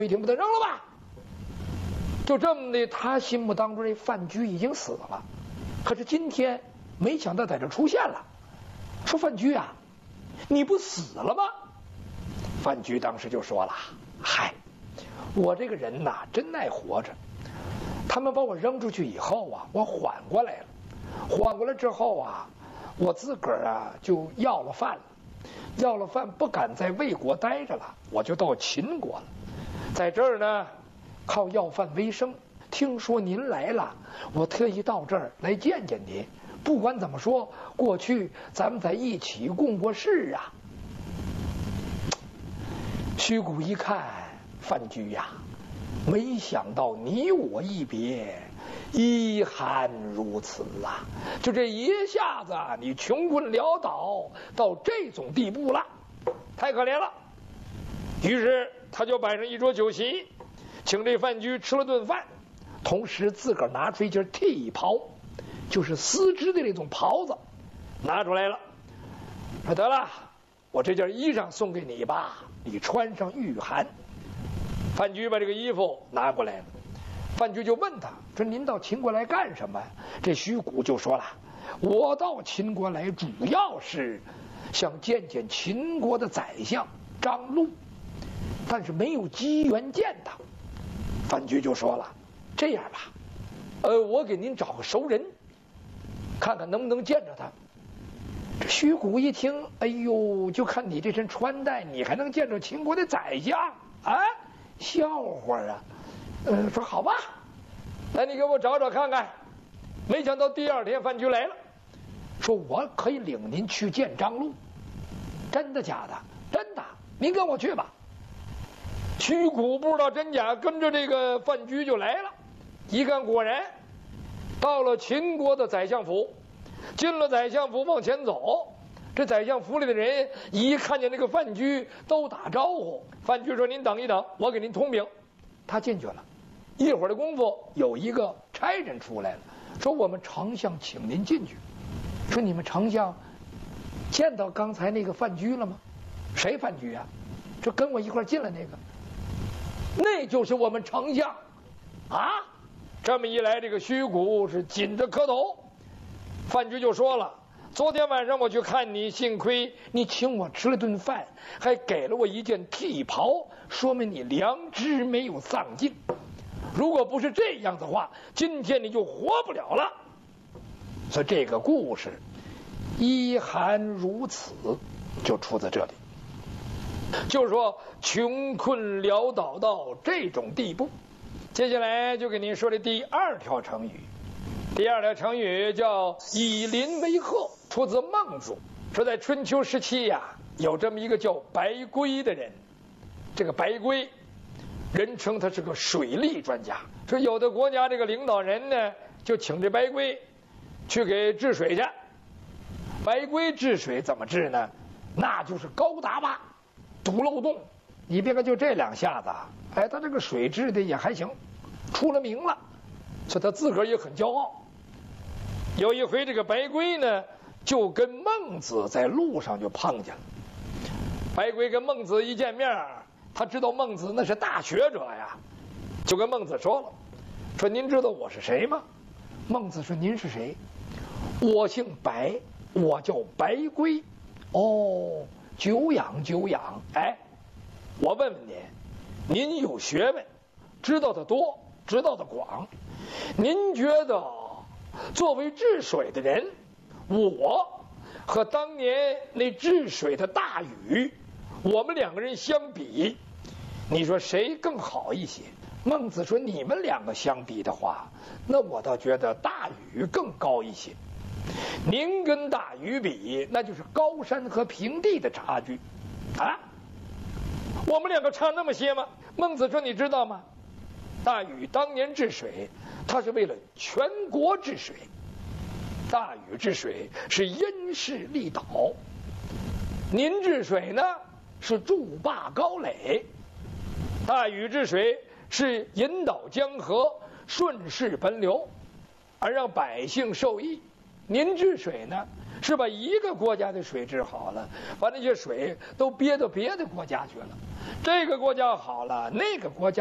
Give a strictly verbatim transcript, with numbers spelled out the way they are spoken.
一听不得扔了吧？就这么的，他心目当中这范雎已经死了，可是今天没想到在这出现了，说范雎啊，你不死了吗？范雎当时就说了：“嗨，我这个人呐，真爱活着。他们把我扔出去以后啊，我缓过来了，缓过来之后啊，我自个儿啊就要了饭了，要了饭不敢在魏国待着了，我就到秦国了，在这儿呢靠要饭为生。听说您来了，我特意到这儿来见见您。不管怎么说，过去咱们在一起共过事啊。”虚谷一看范雎呀，没想到你我一别，遗憾如此啊！就这一下子，你穷困潦倒到这种地步了，太可怜了。于是他就摆上一桌酒席，请这范雎吃了顿饭，同时自个儿拿出一件耖袍，就是丝织的那种袍子，拿出来了，说得了，我这件衣裳送给你吧，你穿上御寒。范雎把这个衣服拿过来了，范雎就问他说：“您到秦国来干什么？”这虚谷就说了：“我到秦国来主要是想见见秦国的宰相张禄，但是没有机缘见他。”范雎就说了：“这样吧，呃，我给您找个熟人，看看能不能见着他。”这虚谷一听，哎呦，就看你这身穿戴，你还能见着秦国的宰相啊？笑话啊！呃，说好吧，那你给我找找看看。没想到第二天范雎来了，说我可以领您去见张禄。真的假的？真的，您跟我去吧。虚谷不知道真假，跟着这个范雎就来了。一看果然到了秦国的宰相府，进了宰相府往前走，这宰相府里的人一看见那个范雎都打招呼。范雎说：“您等一等，我给您通禀。”他进去了，一会儿的功夫，有一个差人出来了，说：“我们丞相请您进去。”说：“你们丞相见到刚才那个范雎了吗？”“谁范雎啊？”“说跟我一块进来那个。”“那就是我们丞相啊！”这么一来，这个虚谷是紧着磕头。范雎就说了：“昨天晚上我去看你，幸亏你请我吃了顿饭，还给了我一件耖袍，说明你良知没有丧尽。如果不是这样的话，今天你就活不了了。”所以这个故事遗憾如此，就出自这里。就是说穷困潦倒到这种地步。接下来就给您说的第二条成语。第二条成语叫以邻为壑，出自孟子。说在春秋时期呀、啊，有这么一个叫白圭的人。这个白圭人称他是个水利专家。说有的国家这个领导人呢，就请这白圭去给治水去。白圭治水怎么治呢？那就是高大坝堵漏洞。你别看就这两下子，哎，他这个水治的也还行，出了名了，所以他自个儿也很骄傲。有一回这个白圭呢，就跟孟子在路上就碰见了。白圭跟孟子一见面，他知道孟子那是大学者呀，就跟孟子说了，说您知道我是谁吗？孟子说：“您是谁？”“我姓白，我叫白圭。”“哦，久仰久仰。哎，我问问您，您有学问，知道的多，知道的广，您觉得作为治水的人，我和当年那治水的大禹，我们两个人相比，你说谁更好一些？”孟子说：“你们两个相比的话，那我倒觉得大禹更高一些。您跟大禹比，那就是高山和平地的差距啊！我们两个差那么些吗？”孟子说：“你知道吗？大禹当年治水，他是为了全国治水。大禹治水是因势利导，您治水呢是筑坝高垒。大禹治水是引导江河顺势奔流，而让百姓受益。您治水呢是把一个国家的水治好了，把那些水都憋到别的国家去了。这个国家好了，那个国家